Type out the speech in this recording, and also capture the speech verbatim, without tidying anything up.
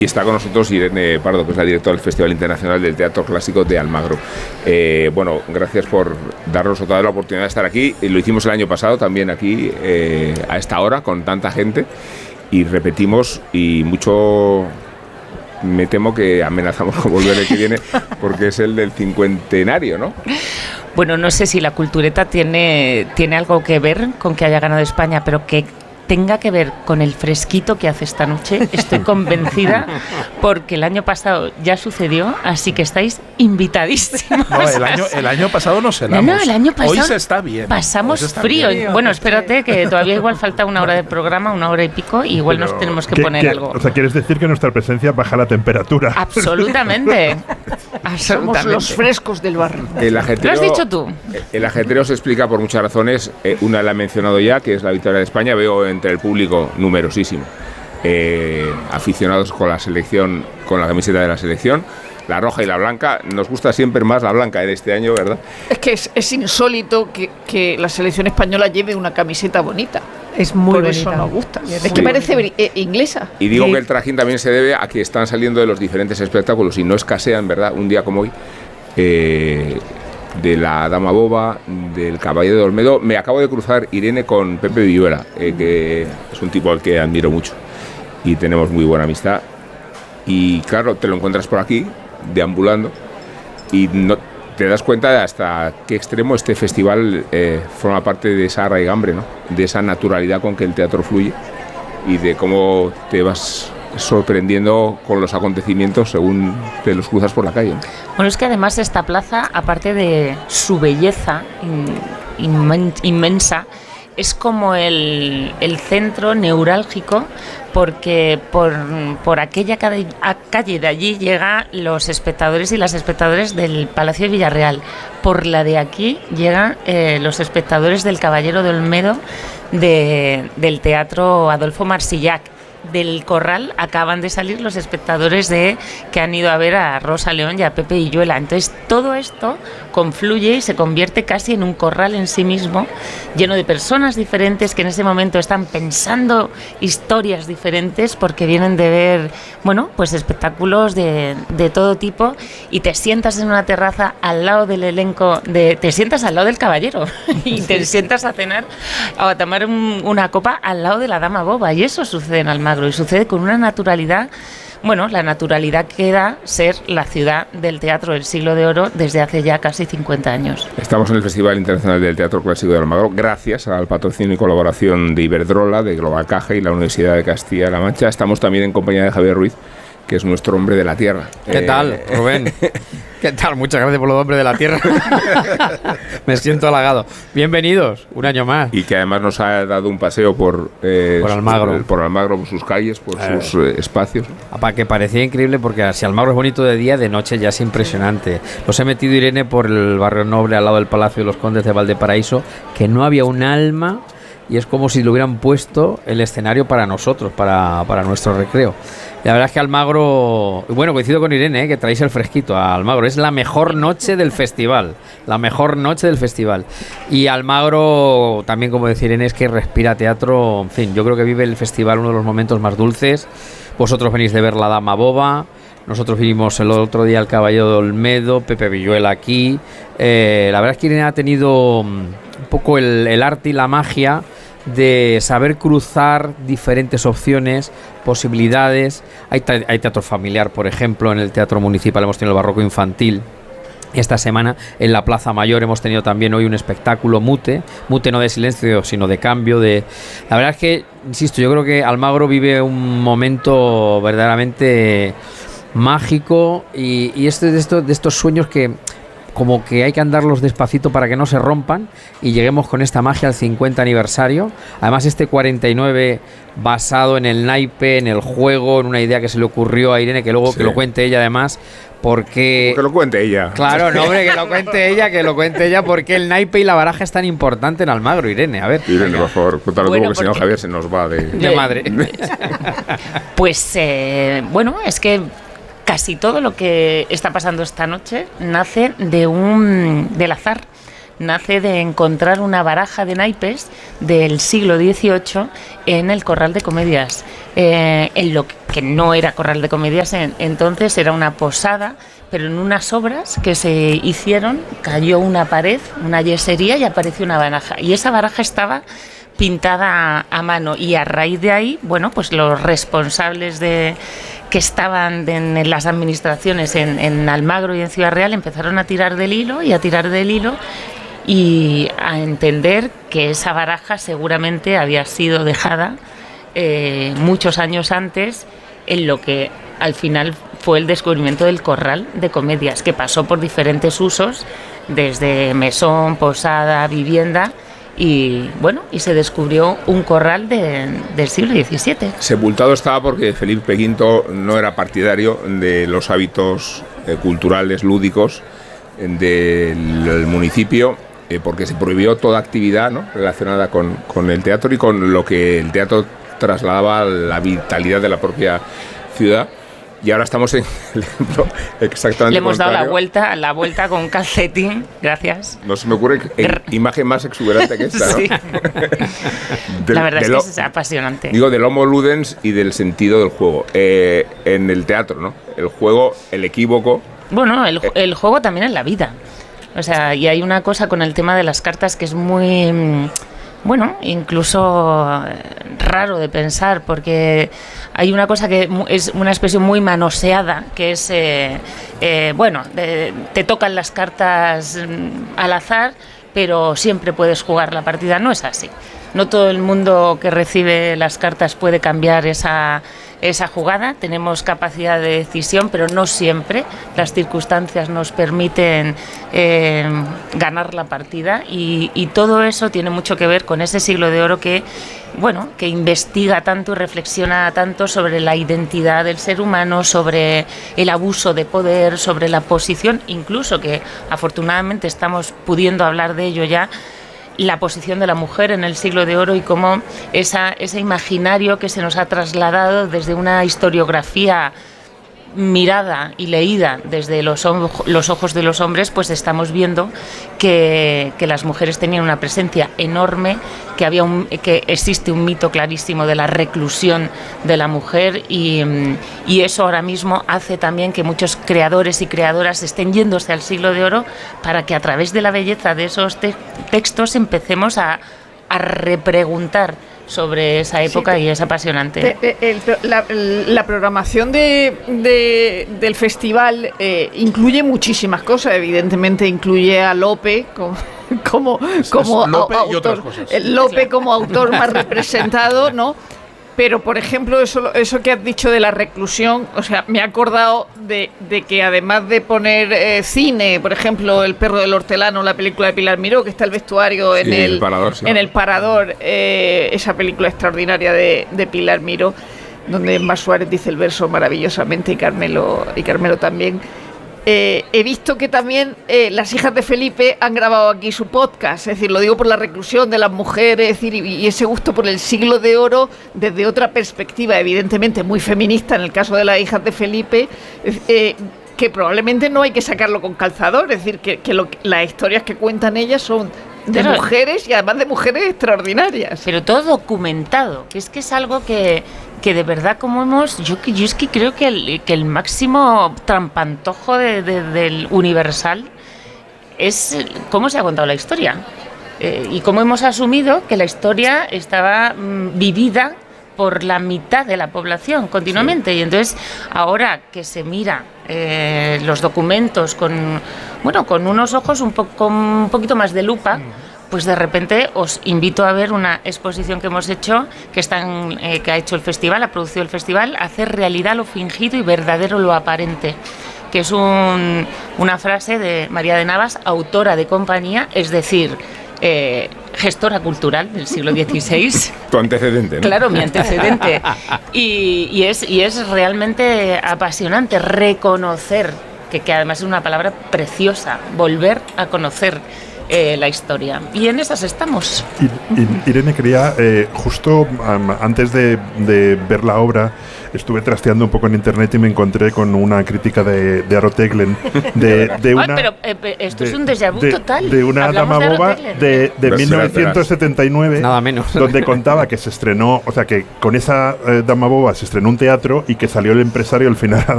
Y está con nosotros Irene Pardo, que es la directora del Festival Internacional del Teatro Clásico de Almagro. Eh, bueno, gracias por darnos otra vez la oportunidad de estar aquí. Lo hicimos el año pasado también aquí, eh, a esta hora, con tanta gente. Y repetimos, y mucho me temo que amenazamos con volver el que viene, porque es el del cincuentenario, ¿no? Bueno, no sé si la cultureta tiene, tiene algo que ver con que haya ganado España, pero que tenga que ver con el fresquito que hace esta noche, estoy convencida, porque el año pasado ya sucedió, así que estáis invitadísimos. No, el año, el año pasado nos helamos. No, no, el año pasado Hoy se está bien. Pasamos está frío. bien. Bueno, espérate, que todavía igual falta una hora de programa, una hora y pico, y igual Pero, nos tenemos que ¿qué, poner qué, algo. O sea, ¿quieres decir que nuestra presencia baja la temperatura? Absolutamente. Absolutamente. Somos los frescos del barrio. El ajetreo, ¿Lo has dicho tú? El ajetreo se explica por muchas razones. Eh, una la he mencionado ya, que es la victoria de España. Veo entre el público numerosísimo eh, aficionados con la selección, con la camiseta de la selección, la roja y la blanca. Nos gusta siempre más la blanca de este año, ¿verdad? Es que es, es insólito que, que la selección española lleve una camiseta bonita. Es muy Por bonita. eso nos gusta. Sí. Es que parece bri- eh, inglesa. Y digo Sí. que el trajín también se debe a que están saliendo de los diferentes espectáculos y no escasean, ¿verdad? Un día como hoy, eh, de la Dama Boba, del Caballero de Olmedo. Me acabo de cruzar, Irene, con Pepe Villuela, eh, que es un tipo al que admiro mucho y tenemos muy buena amistad. Y claro, te lo encuentras por aquí, deambulando, y no te das cuenta de hasta qué extremo este festival eh, forma parte de esa raigambre, ¿no? De esa naturalidad con que el teatro fluye y de cómo te vas sorprendiendo con los acontecimientos según te los cruzas por la calle, ¿no? Bueno, es que además esta plaza, aparte de su belleza in, inmen, inmensa, es como el, el centro neurálgico, porque por, por aquella calle, calle de allí llegan los espectadores y las espectadoras del Palacio de Villarreal. Por la de aquí llegan eh, los espectadores del Caballero de Olmedo, de, del Teatro Adolfo Marsillac. Del Corral acaban de salir los espectadores de que han ido a ver a Rosa León y a Pepe Villuela. Entonces todo esto confluye y se convierte casi en un corral en sí mismo, lleno de personas diferentes que en ese momento están pensando historias diferentes porque vienen de ver, bueno, pues espectáculos de, de todo tipo, y te sientas en una terraza al lado del elenco, de, te sientas al lado del caballero y te sientas a cenar o a tomar un, una copa al lado de la Dama Boba, y eso sucede en Almagro. Y sucede con una naturalidad, bueno, la naturalidad que da ser la ciudad del teatro del siglo de oro desde hace ya casi cincuenta años. Estamos en el Festival Internacional del Teatro Clásico de Almagro, gracias al patrocinio y colaboración de Iberdrola, de Global Caja y la Universidad de Castilla-La Mancha. Estamos también en compañía de Javier Ruiz, que es nuestro hombre de la tierra. ¿Qué eh... tal, Rubén? ¿Qué tal? Muchas gracias por lo de hombre de la tierra. Me siento halagado. Bienvenidos, un año más. Y que además nos ha dado un paseo por, eh, por Almagro. Por, por Almagro, por sus calles, por eh. sus eh, espacios. Para que parecía increíble, porque si Almagro es bonito de día, de noche ya es impresionante. Los he metido, Irene, por el barrio Noble, al lado del Palacio de los Condes de Valparaíso, que no había un alma, y es como si le hubieran puesto el escenario para nosotros, para, para nuestro recreo. La verdad es que Almagro, bueno, coincido con Irene, ¿eh? Que traéis el fresquito a Almagro, es la mejor noche del festival, la mejor noche del festival. Y Almagro, también como decía Irene, es que respira teatro, en fin, yo creo que vive el festival uno de los momentos más dulces. Vosotros venís de ver la Dama Boba, nosotros vinimos el otro día al Caballero de Olmedo, Pepe Villuela aquí. Eh, la verdad es que Irene ha tenido un poco el, el arte y la magia de saber cruzar diferentes opciones, posibilidades. Hay, hay teatro familiar, por ejemplo, en el Teatro Municipal hemos tenido el Barroco Infantil. Esta semana en la Plaza Mayor hemos tenido también hoy un espectáculo mute, mute no de silencio, sino de cambio. De La verdad es que, insisto, yo creo que Almagro vive un momento verdaderamente mágico, y, y este de estos, de estos sueños que como que hay que andarlos despacito para que no se rompan y lleguemos con esta magia al cincuenta aniversario. Además, este cuarenta y nueve basado en el naipe, en el juego, en una idea que se le ocurrió a Irene, que luego sí. que lo cuente ella además, porque... Que lo cuente ella. Claro, no, hombre, que lo cuente ella, que lo cuente ella, porque el naipe y la baraja es tan importante en Almagro, Irene, a ver. Irene, por favor, cuéntalo bueno, tú, porque si no Javier se nos va de... De madre. Pues, eh, bueno, es que casi todo lo que está pasando esta noche nace de un del azar, nace de encontrar una baraja de naipes del siglo dieciocho en el Corral de Comedias, eh, en lo que no era Corral de Comedias en, entonces, era una posada, pero en unas obras que se hicieron cayó una pared, una yesería, y apareció una baraja, y esa baraja estaba pintada a, a mano, y a raíz de ahí, bueno, pues los responsables de que estaban de, en las administraciones en, en Almagro y en Ciudad Real empezaron a tirar del hilo y a tirar del hilo y a entender que esa baraja seguramente había sido dejada eh, muchos años antes, en lo que al final fue el descubrimiento del Corral de Comedias, que pasó por diferentes usos, desde mesón, posada, vivienda, y bueno, y se descubrió un corral de, del siglo diecisiete. Sepultado estaba porque Felipe quinto no era partidario de los hábitos eh, culturales, lúdicos eh, del, del municipio, eh, porque se prohibió toda actividad, ¿no?, relacionada con, con el teatro y con lo que el teatro trasladaba a la vitalidad de la propia ciudad. Y ahora estamos en el ejemplo exactamente. Le hemos contrario. dado la vuelta, la vuelta con calcetín, gracias. No se me ocurre que, imagen más exuberante que esta, ¿no? Sí. del, la verdad es lo, que es apasionante. Digo, del homo ludens y del sentido del juego. Eh, en el teatro, ¿no? El juego, el equívoco. Bueno, el, el juego también en la vida. O sea, y hay una cosa con el tema de las cartas que es muy... Bueno, incluso raro de pensar, porque hay una cosa que es una expresión muy manoseada, que es, eh, eh, bueno, de, te tocan las cartas al azar, pero siempre puedes jugar la partida. No es así. No todo el mundo que recibe las cartas puede cambiar esa, esa jugada. Tenemos capacidad de decisión, pero no siempre las circunstancias nos permiten eh, ganar la partida, y, y todo eso tiene mucho que ver con ese siglo de oro que, bueno, que investiga tanto y reflexiona tanto sobre la identidad del ser humano, sobre el abuso de poder, sobre la posición, incluso que afortunadamente estamos pudiendo hablar de ello ya, la posición de la mujer en el siglo de oro, y cómo esa, ese imaginario que se nos ha trasladado desde una historiografía mirada y leída desde los, los ojos de los hombres, pues estamos viendo que, que las mujeres tenían una presencia enorme, que había un, que existe un mito clarísimo de la reclusión de la mujer, y, y eso ahora mismo hace también que muchos creadores y creadoras estén yéndose al siglo de oro, para que a través de la belleza de esos te textos empecemos a, a repreguntar sobre esa época, sí, y es apasionante. El, el, la, la programación de, de, del festival eh, incluye muchísimas cosas. Evidentemente incluye a Lope como, como, como Lope a, y autor, otras cosas. el Lope como autor más representado, ¿no? Pero, por ejemplo, eso, eso que has dicho de la reclusión, o sea, me he acordado de, de que además de poner eh, cine, por ejemplo, El perro del hortelano, la película de Pilar Miró, que está el vestuario en, sí, el, el parador, sí. en el parador, eh, esa película extraordinaria de, de Pilar Miró, donde Mar Suárez dice el verso maravillosamente, y Carmelo, y Carmelo también. Eh, he visto que también eh, las hijas de Felipe han grabado aquí su podcast, es decir, lo digo por la reclusión de las mujeres, es decir, y, y ese gusto por el siglo de oro desde otra perspectiva, evidentemente muy feminista en el caso de las hijas de Felipe, eh, que probablemente no hay que sacarlo con calzador, es decir, que, que lo, las historias que cuentan ellas son de pero, mujeres, y además de mujeres extraordinarias. Pero todo documentado, que es que es algo que, que de verdad, como hemos, yo, yo es que creo que el, que el máximo trampantojo de, de, del Universal es cómo se ha contado la historia, eh, y cómo hemos asumido que la historia estaba mmm, vivida por la mitad de la población continuamente, sí. Y entonces ahora que se mira eh, los documentos con, bueno, con unos ojos un, po con un poquito más de lupa, pues de repente os invito a ver una exposición que hemos hecho, que, están, eh, que ha hecho el festival, ha producido el festival, Hacer realidad lo fingido y verdadero lo aparente, que es un, una frase de María de Navas, autora de compañía, es decir, Eh, gestora cultural del siglo dieciséis. Tu antecedente, ¿no? Claro, mi antecedente. Y, y, es, y es realmente apasionante reconocer, que, que además es una palabra preciosa, volver a conocer eh, la historia. Y en esas estamos. Y, y, Irene, quería, eh, justo um, antes de, de ver la obra, estuve trasteando un poco en internet y me encontré con una crítica de, de Aro Teglen de, de una... Ay, pero eh, esto de, es un déjà vu de, total. de una Hablamos dama de boba Aro Teglen. de, de mil novecientos setenta y nueve, Nada menos. donde contaba que se estrenó, o sea, que con esa eh, dama boba se estrenó un teatro y que salió el empresario al final